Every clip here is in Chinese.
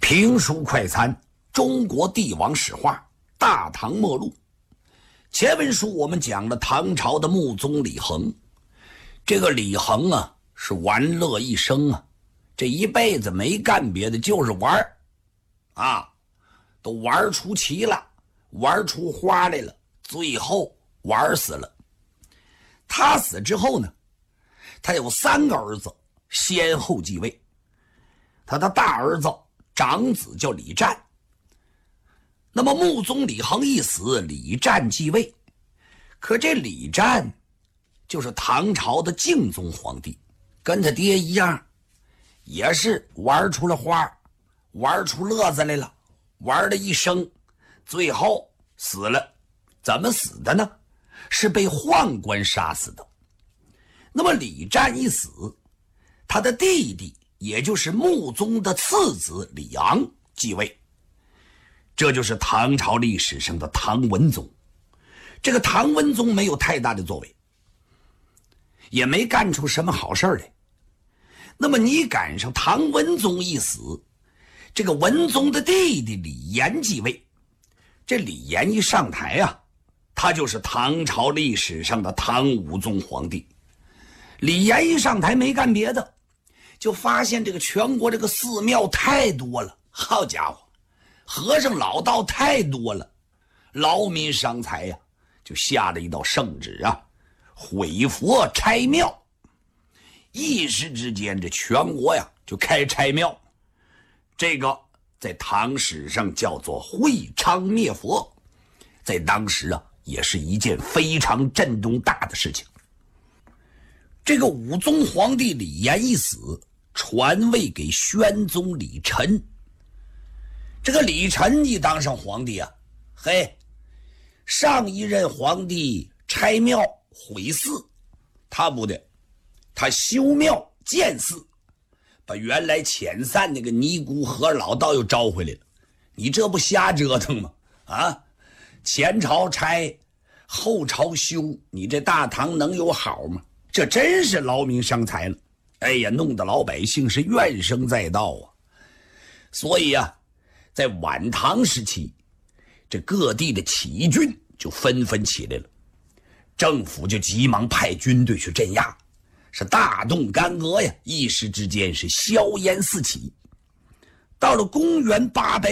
评书快餐，中国帝王史话，大唐末路。前文书我们讲了唐朝的穆宗李恒。这个李恒啊，是玩乐一生啊，这一辈子没干别的，就是玩啊，都玩出奇了，玩出花来了，最后玩死了。他死之后呢，他有3个儿子先后继位。他的大儿子长子叫李湛。那么穆宗李恒一死，李湛继位。可这李湛就是唐朝的敬宗皇帝，跟他爹一样，也是玩出了花，玩出乐子来了，玩了一生，最后死了。怎么死的呢？是被宦官杀死的。那么李湛一死，他的弟弟也就是穆宗的次子李昂继位，这就是唐朝历史上的唐文宗。这个唐文宗没有太大的作为，也没干出什么好事来。那么你赶上唐文宗一死，这个文宗的弟弟李炎继位。这李炎一上台啊，他就是唐朝历史上的唐武宗皇帝。李炎一上台没干别的，就发现这个全国这个寺庙太多了，好家伙，和尚老道太多了，劳民伤财呀，就下了一道圣旨啊，毁佛拆庙。一时之间这全国呀就开拆庙，这个在唐史上叫做会昌灭佛，在当时啊也是一件非常震动大的事情。这个武宗皇帝李炎一死，传位给宣宗李忱。这个李忱一当上皇帝啊，嘿，上一任皇帝拆庙毁寺，他不的，他修庙建寺，把原来遣散那个尼姑和老道又招回来了。你这不瞎折腾吗？啊，前朝拆，后朝修，你这大唐能有好吗？这真是劳民伤财了。哎呀，弄得老百姓是怨声载道啊。所以啊，在晚唐时期，这各地的起义军就纷纷起来了，政府就急忙派军队去镇压，是大动干戈呀，一时之间是硝烟四起。到了公元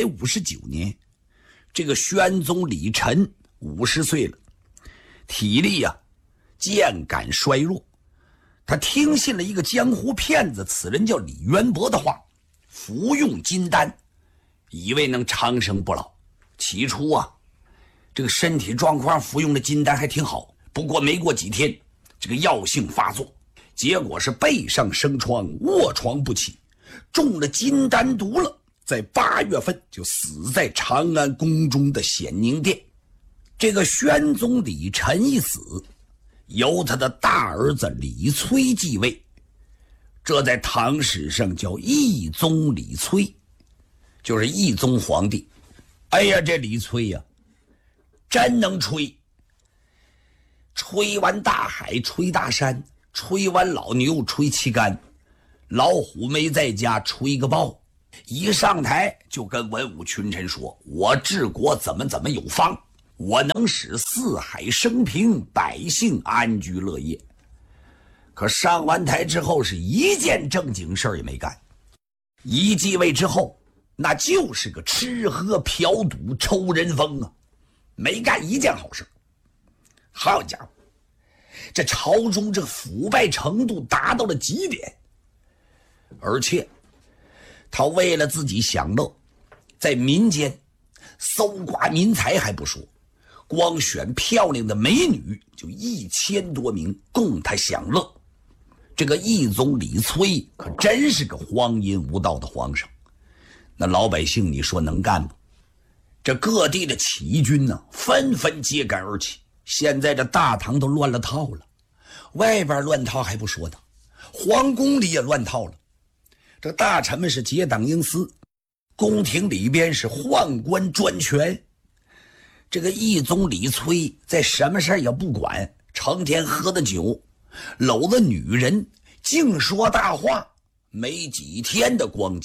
859年，这个宣宗李忱50岁了，体力呀渐感衰弱。他听信了一个江湖骗子，此人叫李渊博的话，服用金丹，以为能长生不老。起初啊，这个身体状况服用的金丹还挺好，不过没过几天，这个药性发作，结果是背上生疮，卧床不起，中了金丹毒了。在8月份就死在长安宫中的显宁殿。这个宣宗李忱一死，由他的大儿子李崔继位，这在唐史上叫懿宗李崔，就是懿宗皇帝。哎呀，这李崔呀，真能吹，吹完大海，吹大山，吹完老牛，吹旗杆，老虎没在家，吹个豹。一上台就跟文武群臣说，我治国怎么有方，我能使四海升平，百姓安居乐业。可上完台之后是一件正经事儿也没干。一继位之后，那就是个吃喝嫖赌抽人风啊，没干一件好事。好家伙，这朝中这腐败程度达到了极点。而且他为了自己享乐，在民间搜刮民财还不说，光选漂亮的美女就1000多名供他享乐。这个懿宗李崔可真是个荒淫无道的皇上。那老百姓你说能干吗？这各地的起义军呢，纷纷揭竿而起。现在这大唐都乱了套了，外边乱套还不说的，皇宫里也乱套了。这大臣们是结党营私，宫廷里边是宦官专权。这个懿宗李崔在什么事也不管，成天喝的酒，搂的女人，净说大话。没几天的光景，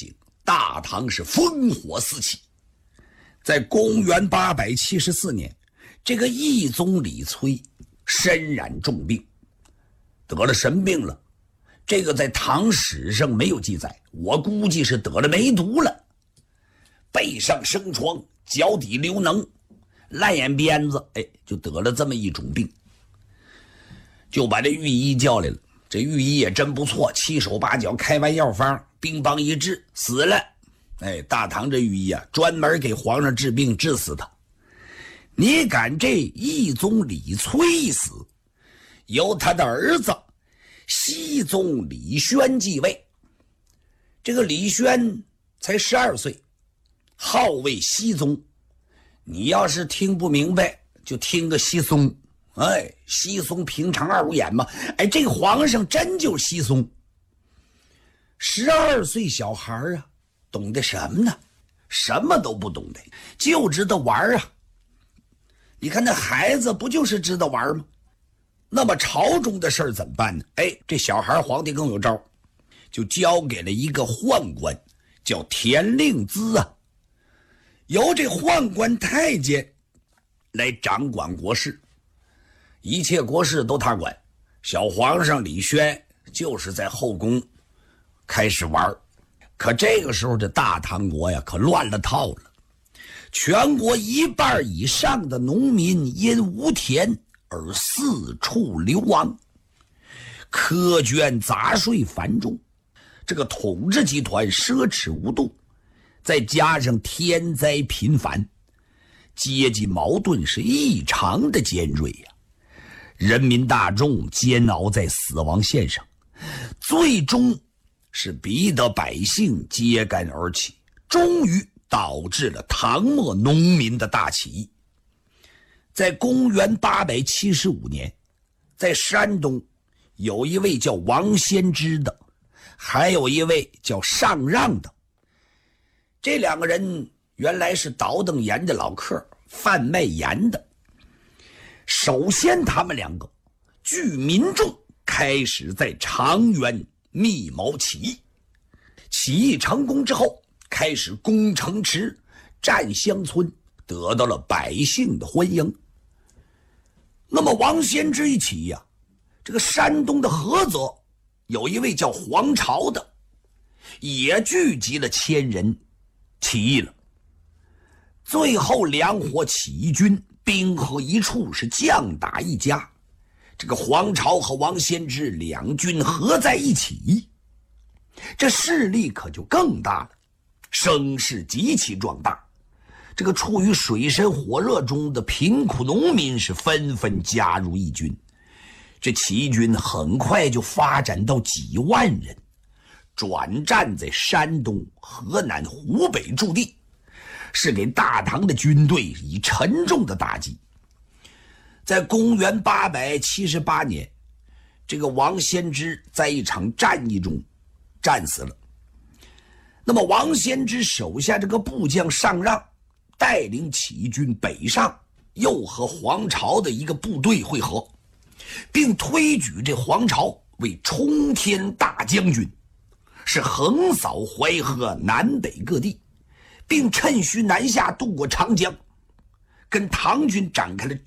大唐是烽火四起。在公元874年，这个懿宗李昶身染重病，得了神病了。这个在唐史上没有记载，我估计是得了梅毒了。背上生疮，脚底流脓，烂眼鞭子，就得了这么一种病。就把这御医叫来了，这御医也真不错，七手八脚开完药方，兵帮一治，死了。大唐这御医啊，专门给皇上治病，治死他。你敢这懿宗李昶死，由他的儿子熹宗李轩继位。这个李轩才12岁，号为熹宗。你要是听不明白，就听个熹松。熹松平常二五眼嘛。这个皇上真就是熹松。12岁小孩啊，懂得什么呢？什么都不懂得，就知道玩啊。你看那孩子不就是知道玩吗？那么朝中的事儿怎么办呢？这小孩皇帝更有招，就交给了一个宦官，叫田令孜啊。由这宦官太监来掌管国事，一切国事都他管。小皇上李轩就是在后宫开始玩。可这个时候这大唐国呀，可乱了套了。全国1半以上的农民因无田而四处流亡，苛捐杂税繁重，这个统治集团奢侈无度，再加上天灾频繁，阶级矛盾是异常的尖锐呀。人民大众煎熬在死亡线上，最终是逼得百姓揭竿而起，终于导致了唐末农民的大起义。在公元875年，在山东有一位叫王先知的，还有一位叫上让的。这两个人原来是倒腾盐的老客，贩卖盐的。首先他们两个聚民众，开始在长垣密谋起义。起义成功之后，开始攻城池、占乡村，得到了百姓的欢迎。那么王先知一起呀，这个山东的菏泽有一位叫黄巢的，也聚集了1000人起义了。最后两伙起义军兵合一处，是将打一家。这个黄巢和王先知两军合在一起，这势力可就更大了，声势极其壮大。这个处于水深火热中的贫苦农民是纷纷加入义军，这起义军很快就发展到几万人，转战在山东、河南、湖北驻地，是给大唐的军队以沉重的打击。在公元878年，这个王先知在一场战役中战死了。那么王先知手下这个部将上让带领起义军北上，又和黄巢的一个部队会合，并推举这黄巢为冲天大将军，是横扫淮河南北各地，并趁虚南下渡过长江，跟唐军展开了